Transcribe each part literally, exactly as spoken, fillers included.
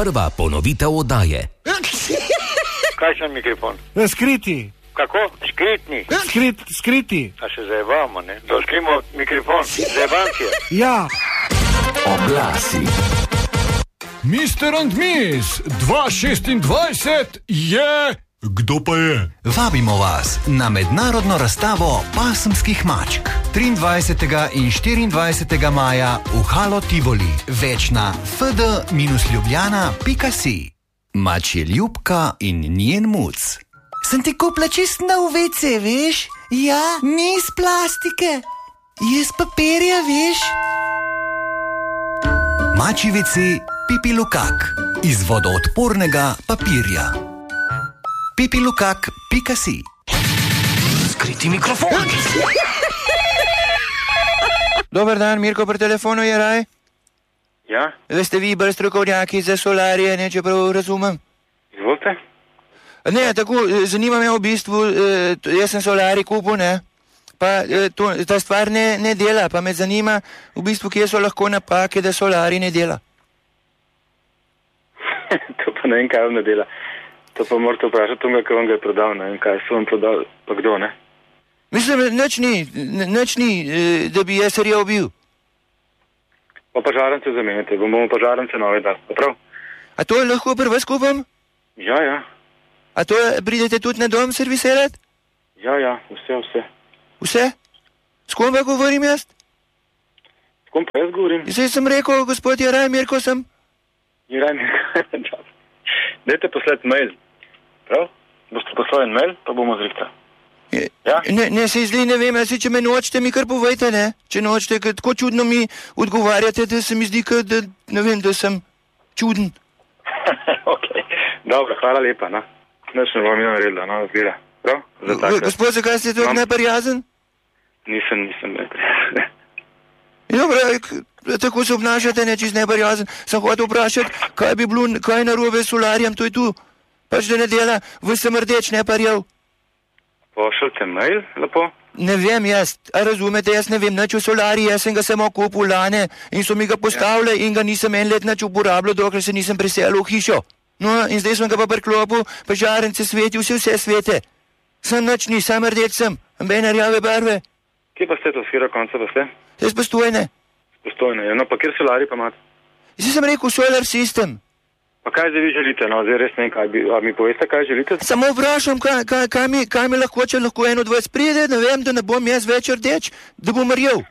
prva ponovitev oddaje. Kaj sem mikrofon? Skriti. Kako? Skritni? Skrit, skriti. A se zajebamo, ne? Došlimo mikrofon. Zajebanke. Ja. Oglasi. mister and miss dva šestindvajset je... Kdo pa je? Vabimo vas na mednarodno razstavo pasemskih mačk. triindvajsetega in štiriindvajsetega maja v Halo Tivoli. Več na f d ljubljana pika si. Mačje Ljubka in njen muc. Sem ti kupila čist nov ve ce, veš? Ja, ni iz plastike. Je iz papirja, veš? Mačji ve ce Pipi Lukak. Iz vodoodpornega papirja. pipilukak pika si. Skriti mikrofon. Dober dan, Mirko, pri telefonu je raj. Ja? Veste vi bolj strokovnjaki za solarije, ne, če prav razumem? Izvolite? Ne, tako, zanima me v bistvu, eh, jaz sem solari kupil, ne, pa eh, to, ta stvar ne, ne dela, pa me zanima v bistvu, kje so lahko napake, da solari ne dela. To pa ne vem, kaj vam ne dela. To pa morate vprašati tega, ki vam ga je prodal, ne vem, kaj so vam prodal, pa kdo, ne? Mislim, nič ni, nič ni, eh, da bi jaz rjal bil. Pa pa žarance zamenjate, bomo pa žarance nove dali, pa prav? A to lahko pri vas kupam? Ja, ja. A to pridete tudi na dom servisirati? Ja, ja, vse, vse. Vse? S kom pa govorim jaz? S kom pa jaz govorim? Zdaj sem rekel, gospod Jeraj, Mirko sem. Jeraj, Mirko, dajte poslati mail, prav? Boste poslali en mail, pa bomo zrihtali. Ja? Ne, ne, se zdaj ne vem, jaz, če me nočete, mi kar povejte, ne? Če nočete, ker tako čudno mi odgovarjate, da se mi zdi, ka, da, ne vem, da sem čuden. Ok, dobro, hvala lepa, no. Neč ne bom imel naredila, no, zgleda, prav? Gospod, zakaj ste tako neprijazen? Nisem, nisem neprijazen. Dobro, tako se obnašate, ne čist neprijazen. Sem hotel vprašati, kaj bi bilo, kaj narobe s solarjem, to je tu. Pač da ne dela, v sem rdeč, ne parjel. Pošljite mail, lepo? Ne vem jaz, a razumete, jaz ne vem nič o solariji, jaz sem ga samo kupil lane in so mi ga postavili ja. In ga nisem en let nič uporabljal, dokler se nisem preselil v hišo. No, in zdaj sem ga pa priklopil, pa žarence sveti, vse vse svete. Sem nič ni, sam rdeč sem, ambene rjave barve. Kje pa ste to, skira konca pa ste? Jaz Postojne. Postojne, ja, no, pa kjer solari pa imate? Zdaj sem rekel solar system. Pa kaj zdaj vi želite, no, zdaj res ne vem, kaj bi, a mi poveste, kaj želite? Samo vprašam, kaj, kaj, kaj, mi, kaj mi lahko, če lahko eno od vas pride, ne vem, da ne bom jaz več rdeč, da bom rjev.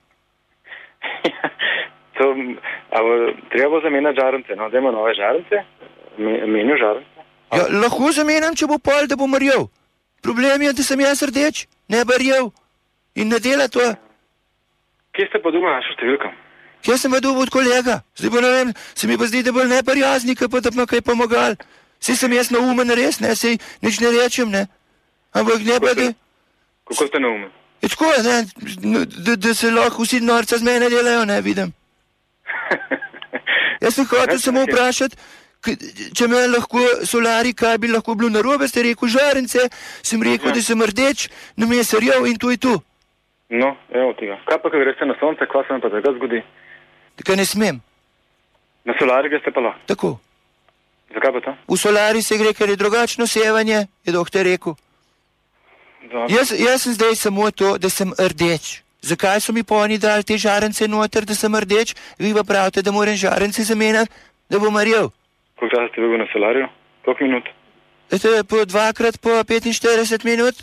To, a treba bo zamenjati žarence, no, dajmo nove žarence, menju žarence. Ja, lahko zamenjam, če bo pol, da bom rjev. Problem je, da sem jaz rdeč, ne pa rjev. In ne dela to. Kje ste pa doma našo številko? Kje sem pa dobil od kolega? Zdaj pa ne vem, se mi pa zdi, da bolj neprijazni, pa da bi me kaj pomagal. Saj sem jaz naumen res, ne, saj nič ne rečem, ne. Ampak ne pa da... Kako ste naumen? Je tako, ne, da, da se lahko vsi norca z mene delajo, ne, vidim. Jaz sem hotel samo vprašati, če me lahko solari, kaj bi lahko bilo narobe, ste rekel žarence, sem rekel, ja. Da sem rdeč, na me je serjel in to je tu. No, evo tega. Kaj pa, ko greste na sonce, kva se vam pa tega zgodi? Kaj ne smem. Na solari greste pa lahko? Tako. Zakaj pa to? V solari se gre, ker je drugačno sevanje, je doktor rekel. Jaz, jaz sem zdaj samo to, da sem rdeč. Zakaj so mi pa oni dali te žarence noter, da sem rdeč? Vi pa pravite, da moram žarence zamenjati, da bom rjev. Koliko časa ste bil na solariju? Koliko minut? Eto, po dvakrat po petinštirideset minut.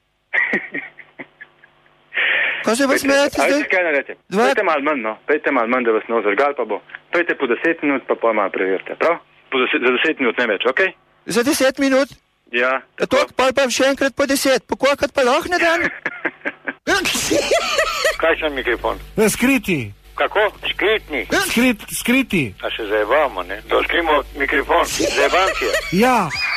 Kaj se pa smejate zdaj? Ajde, kaj naredite? Dva... Pejte mal manj, no. Pejte mal manj, da vas ne ozrgal, pa bo. Pejte po deset minut, pa pa malo preverite, prav? Po deset, za deset minut ne več, okej? Okay? Za deset minut? Ja. A to pa pa še enkrat po deset, po kolikrat pa lahko na dan? Kaj sem mikrofon? Skriti. Kako? Skritni? Skrit, skriti. A se zajebamo, ne? Došlimo mikrofon. Zajebanke. Ja.